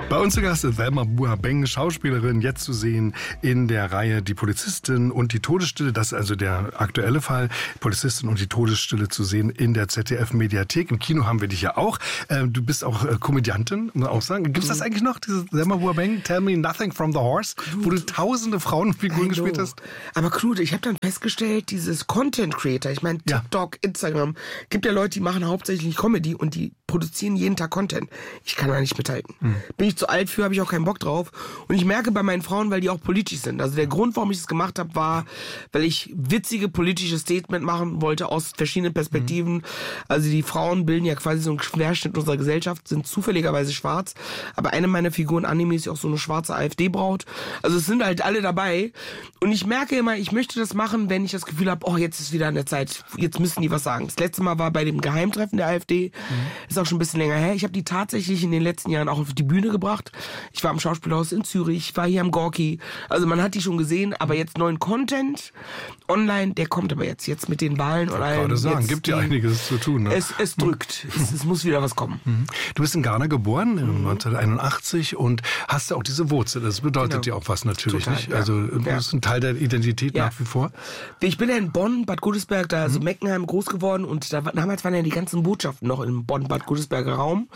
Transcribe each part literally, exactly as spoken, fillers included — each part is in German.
Bei uns zu Gast ist Thelma Buah-Beng, Schauspielerin, jetzt zu sehen in der Reihe Die Polizistin und die Todesstille. Das ist also der aktuelle Fall. Polizistin und die Todesstille zu sehen in der Z D F-Mediathek. Im Kino haben wir dich ja auch. Du bist auch Komödiantin, muss man auch sagen. Gibt es das eigentlich noch, diese Thelma Buah-Beng, Tell Me Nothing from the Horse, Knut, wo du tausende Frauenfiguren gespielt hast? Aber Knut, ich habe dann festgestellt, dieses Content Creator, ich meine TikTok, ja. Instagram, gibt ja Leute, die machen hauptsächlich Comedy und die produzieren jeden Tag Content. Ich kann da nicht mithalten. Hm. Bin ich zu alt für, habe ich auch keinen Bock drauf. Und ich merke bei meinen Frauen, weil die auch politisch sind. Also der Grund, warum ich das gemacht habe, war, weil ich witzige politische Statement machen wollte aus verschiedenen Perspektiven. Hm. Also die Frauen bilden ja quasi so einen Querschnitt unserer Gesellschaft, sind zufälligerweise schwarz. Aber eine meiner Figuren, Anime, ist ja auch so eine schwarze AfD-Braut. Also es sind halt alle dabei. Und ich merke immer, ich möchte das machen, wenn ich das Gefühl habe, oh, jetzt ist wieder an der Zeit, jetzt müssen die was sagen. Das letzte Mal war bei dem Geheimtreffen der AfD. Hm. Ist auch schon ein bisschen länger her. Ich habe die tatsächlich in den letzten Jahren auch auf die Bühne gebracht. Ich war am Schauspielhaus in Zürich, war hier am Gorki. Also man hat die schon gesehen, aber jetzt neuen Content online, der kommt aber jetzt. Jetzt mit den Wahlen und allem. Ich wollte gerade sagen, gibt ja einiges zu tun. Ne? Es, es drückt. es, es muss wieder was kommen. Du bist in Ghana geboren, mhm. neunzehnhunderteinundachtzig und hast ja auch diese Wurzel. Das bedeutet dir genau. auch was natürlich. Total, nicht? Ja. Also du ja. bist ein Teil der Identität ja. nach wie vor. Ich bin ja in Bonn, Bad Godesberg, da mhm. so Meckenheim groß geworden und da, damals waren ja die ganzen Botschaften noch im Bonn-Bad Godesberger Raum.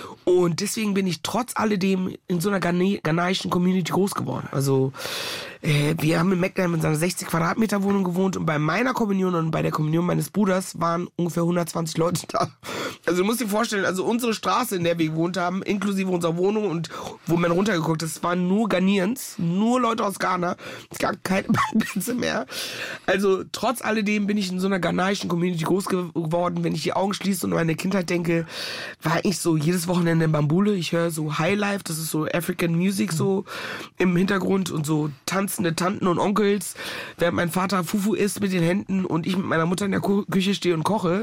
Und deswegen bin ich trotz alledem in so einer Ghana- ghanaischen Community groß geworden. Also äh, wir haben in Meckenheim in so einer sechzig Quadratmeter Wohnung gewohnt und bei meiner Kommunion und bei der Kommunion meines Bruders waren ungefähr hundertzwanzig Leute da. Also du musst dir vorstellen, also unsere Straße, in der wir gewohnt haben, inklusive unserer Wohnung und wo man runtergeguckt ist, waren nur Ghanaians, nur Leute aus Ghana. Es gab keine Plätze mehr. Also trotz alledem bin ich in so einer ghanaischen Community groß geworden. Wenn ich die Augen schließe und an meine Kindheit denke, war ich so jedes Wochenende in Bambule. Ich höre so Highlife, das ist so African Music so im Hintergrund und so tanzende Tanten und Onkels, während mein Vater Fufu isst mit den Händen und ich mit meiner Mutter in der Küche stehe und koche.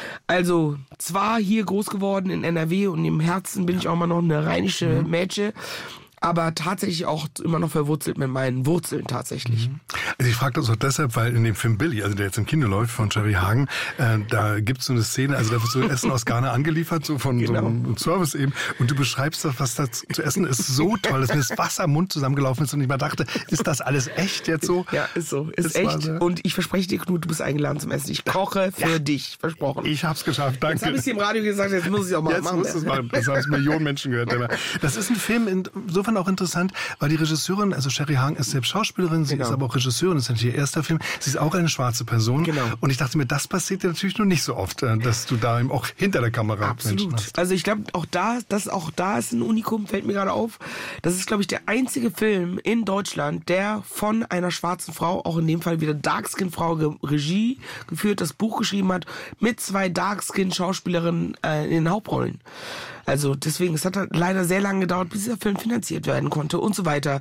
Also zwar hier groß geworden in N R W und im Herzen bin ich auch immer noch eine rheinische mhm. Mädchen, aber tatsächlich auch immer noch verwurzelt mit meinen Wurzeln tatsächlich. Also ich frage das auch deshalb, weil in dem Film Billy, also der jetzt im Kino läuft von Jerry Hagen, äh, da gibt es so eine Szene, also da wird so Essen aus Ghana angeliefert, so von genau. so einem Service eben, und du beschreibst das, was da zu essen ist, so toll, dass mir das Wasser im Mund zusammengelaufen ist und ich mal dachte, ist das alles echt jetzt so? Ja, ist so, ist das echt. So. Und ich verspreche dir, Knut, du bist eingeladen zum Essen. Ich koche für ja. dich, versprochen. Ich hab's geschafft, danke. Jetzt habe ich es im Radio gesagt, jetzt muss ich es auch mal jetzt machen. Jetzt musst du es machen, das haben Millionen Menschen gehört. Das ist ein Film insofern auch interessant, weil die Regisseurin, also Jerry Hagen ist selbst Schauspielerin, sie genau. ist aber auch Regisseurin, das ist natürlich ihr erster Film, sie ist auch eine schwarze Person. Genau. Und ich dachte mir, das passiert ja natürlich nur nicht so oft, dass du da eben auch hinter der Kamera Absolut. Menschen hast. Also ich glaube, auch da, das auch da ist ein Unikum, fällt mir gerade auf. Das ist, glaube ich, der einzige Film in Deutschland, der von einer schwarzen Frau, auch in dem Fall wieder Darkskin-Frau, Regie geführt, das Buch geschrieben hat, mit zwei Darkskin-Schauspielerinnen äh, in den Hauptrollen. Also deswegen, es hat halt leider sehr lange gedauert, bis dieser Film finanziert werden konnte und so weiter.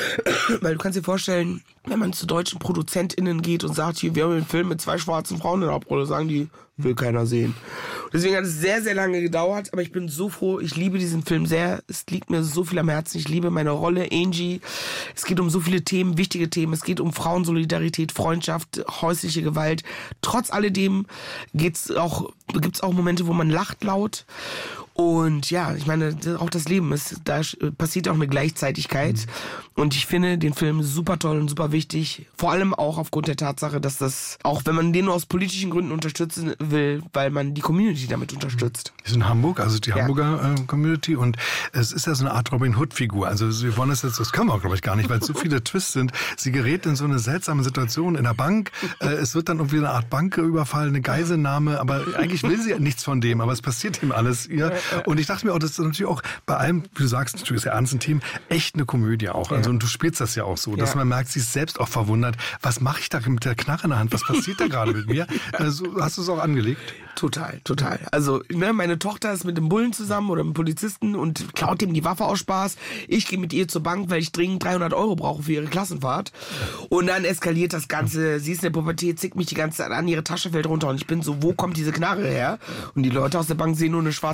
Weil du kannst dir vorstellen, wenn man zu deutschen ProduzentInnen geht und sagt, hier, wir haben einen Film mit zwei schwarzen Frauen in der Hauptrolle, sagen die, will keiner sehen. Deswegen hat es sehr, sehr lange gedauert, aber ich bin so froh, ich liebe diesen Film sehr, es liegt mir so viel am Herzen, ich liebe meine Rolle, Angie. Es geht um so viele Themen, wichtige Themen, es geht um Frauensolidarität, Freundschaft, häusliche Gewalt. Trotz alledem geht's auch, gibt's auch Momente, wo man lacht laut. Und ja, ich meine, auch das Leben ist, da passiert auch eine Gleichzeitigkeit. Mhm. Und ich finde den Film super toll und super wichtig. Vor allem auch aufgrund der Tatsache, dass das, auch wenn man den nur aus politischen Gründen unterstützen will, weil man die Community damit unterstützt. Wir sind in Hamburg, also die ja. Hamburger äh, Community. Und es ist ja so eine Art Robin Hood-Figur. Also wir wollen das jetzt, das können wir auch, glaube ich, gar nicht, weil es so viele Twists sind. Sie gerät in so eine seltsame Situation in der Bank. Äh, es wird dann irgendwie eine Art Banküberfall, eine Geiselnahme. Aber eigentlich will sie ja nichts von dem. Aber es passiert ihm alles ihr. Und ich dachte mir auch, das ist natürlich auch bei allem, wie du sagst, natürlich ist ja ernst ein Team, echt eine Komödie auch. Also, und du spielst das ja auch so, dass ja. man merkt, sie ist selbst auch verwundert. Was mache ich da mit der Knarre in der Hand? Was passiert da gerade mit mir? Also, hast du es auch angelegt? Total, total. Also ne, meine Tochter ist mit dem Bullen zusammen oder mit dem Polizisten und klaut ihm die Waffe aus Spaß. Ich gehe mit ihr zur Bank, weil ich dringend dreihundert Euro brauche für ihre Klassenfahrt. Und dann eskaliert das Ganze. Sie ist in der Pubertät, zickt mich die ganze Zeit an, ihre Tasche fällt runter und ich bin so, wo kommt diese Knarre her? Und die Leute aus der Bank sehen nur eine schwarze Frau mit einer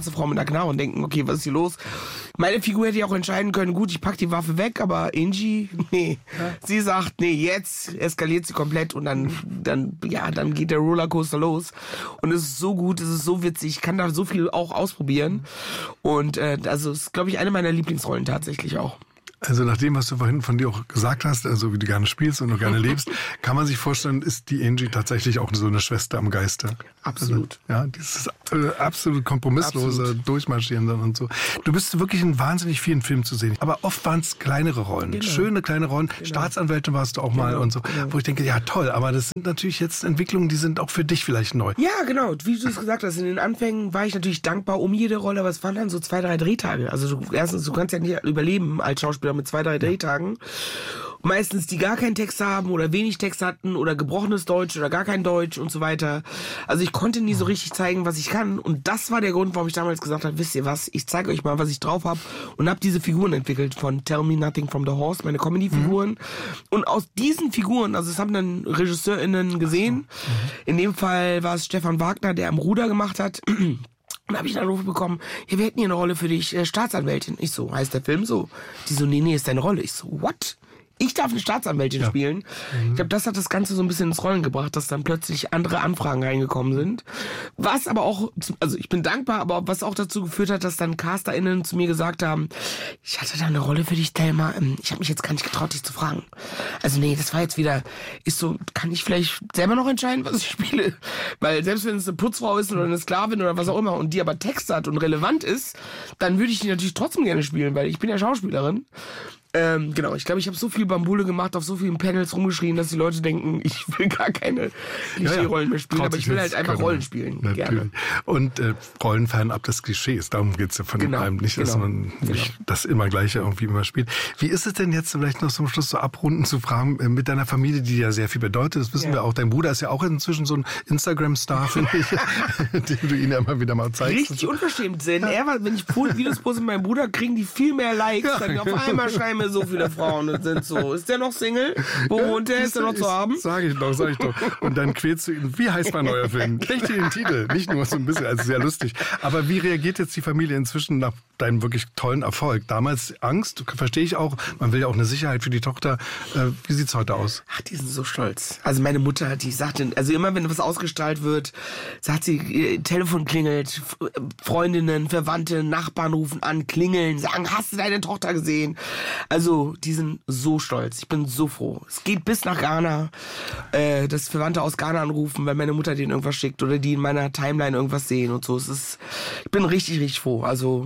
aufeinander knarren und denken, okay, was ist hier los? Meine Figur hätte ja auch entscheiden können, gut, ich pack die Waffe weg, aber Angie, nee. Ja. Sie sagt, nee, jetzt eskaliert sie komplett und dann, dann, ja, dann geht der Rollercoaster los. Und es ist so gut, es ist so witzig, ich kann da so viel auch ausprobieren. Und äh, also es ist, glaube ich, eine meiner Lieblingsrollen tatsächlich auch. Also nach dem, was du vorhin von dir auch gesagt hast, also wie du gerne spielst und du gerne lebst, kann man sich vorstellen, ist die Angie tatsächlich auch so eine Schwester am Geiste. Absolut. Also, ja, dieses äh, absolut kompromisslose absolut. Durchmarschieren und so. Du bist wirklich in wahnsinnig vielen Filmen zu sehen. Aber oft waren es kleinere Rollen, genau. schöne kleine Rollen. Genau. Staatsanwältin warst du auch mal genau. und so. Genau. Wo ich denke, ja toll, aber das sind natürlich jetzt Entwicklungen, die sind auch für dich vielleicht neu. Ja, genau. Wie du es gesagt hast, in den Anfängen war ich natürlich dankbar um jede Rolle, aber es waren dann so zwei, drei Drehtage. Also du, erstens, du kannst ja nicht überleben als Schauspieler mit zwei, drei Drehtagen. Meistens, die gar keinen Text haben oder wenig Text hatten oder gebrochenes Deutsch oder gar kein Deutsch und so weiter. Also ich konnte nie so richtig zeigen, was ich kann. Und das war der Grund, warum ich damals gesagt habe, wisst ihr was, ich zeige euch mal, was ich drauf habe. Und habe diese Figuren entwickelt von Tell Me Nothing from the Horse, meine Comedy-Figuren. Mhm. Und aus diesen Figuren, also das haben dann RegisseurInnen gesehen. Mhm. In dem Fall war es Stefan Wagner, der am Ruder gemacht hat. Und habe ich einen Anruf bekommen, ja, wir hätten hier eine Rolle für dich, äh, Staatsanwältin. Ich so, heißt der Film so? Die so, nee, nee, ist deine Rolle. Ich so, what? Ich darf eine Staatsanwältin ja. spielen. Mhm. Ich glaube, das hat das Ganze so ein bisschen ins Rollen gebracht, dass dann plötzlich andere Anfragen reingekommen sind. Was aber auch, also ich bin dankbar, aber was auch dazu geführt hat, dass dann CasterInnen zu mir gesagt haben, ich hatte da eine Rolle für dich, Thelma. Ich habe mich jetzt gar nicht getraut, dich zu fragen. Also nee, das war jetzt wieder, ist so, kann ich vielleicht selber noch entscheiden, was ich spiele? Weil selbst wenn es eine Putzfrau ist oder eine Sklavin oder was auch immer und die aber Text hat und relevant ist, dann würde ich die natürlich trotzdem gerne spielen, weil ich bin ja Schauspielerin. Ähm, genau, ich glaube, ich habe so viel Bambule gemacht, auf so vielen Panels rumgeschrien, dass die Leute denken, ich will gar keine Klischee-Rollen mehr spielen, aber ich will halt einfach Rollen spielen. Natürlich. Gerne. Und äh, Rollen fernab des Klischees, darum geht's ja von genau, einem nicht, dass genau, man genau. nicht das immer Gleiche irgendwie immer spielt. Wie ist es denn jetzt vielleicht noch zum Schluss so abrunden zu fragen, äh, mit deiner Familie, die ja sehr viel bedeutet, das wissen ja. wir auch, dein Bruder ist ja auch inzwischen so ein Instagram-Star, finde ich, den du ihn ja immer wieder mal zeigst. Richtig so. Unverschämt sind. Er, wenn ich Videos poste mit meinem Bruder, kriegen die viel mehr Likes, ja. dann auf einmal schreiben mir so viele Frauen und sind so, ist der noch Single? Wo wohnt der? Ist der noch zu haben? Sag ich doch, sag ich doch. Und dann quälst du ihn, wie heißt mein neuer Film? Kriegt ihr den Titel? Nicht nur so ein bisschen, also sehr lustig. Aber wie reagiert jetzt die Familie inzwischen nach deinem wirklich tollen Erfolg? Damals Angst, verstehe ich auch. Man will ja auch eine Sicherheit für die Tochter. Wie sieht's heute aus? Ach, die sind so stolz. Also meine Mutter, die sagt, also immer wenn was ausgestrahlt wird, sagt sie, ihr Telefon klingelt, Freundinnen, Verwandte, Nachbarn rufen an, klingeln, sagen, hast du deine Tochter gesehen? Also die sind so stolz. Ich bin so froh. Es geht bis nach Ghana, äh, dass Verwandte aus Ghana anrufen, weil meine Mutter denen irgendwas schickt oder die in meiner Timeline irgendwas sehen und so. Es ist, ich bin richtig, richtig froh. Also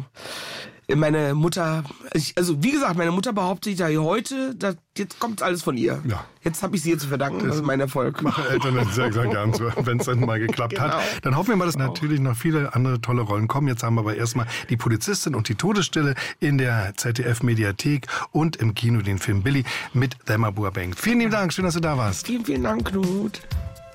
meine Mutter, also wie gesagt, meine Mutter behauptet ja heute, dass jetzt kommt alles von ihr. Ja. Jetzt habe ich sie ihr zu verdanken, das also mein Erfolg. Machen Eltern dann sehr, sehr gern, wenn es dann mal geklappt genau. hat. Dann hoffen wir mal, dass genau. natürlich noch viele andere tolle Rollen kommen. Jetzt haben wir aber erstmal die Polizistin und die Todesstille in der Z D F-Mediathek und im Kino den Film Billy mit Thelma Burbank. Vielen lieben Dank, schön, dass du da warst. Vielen, vielen Dank, Knut.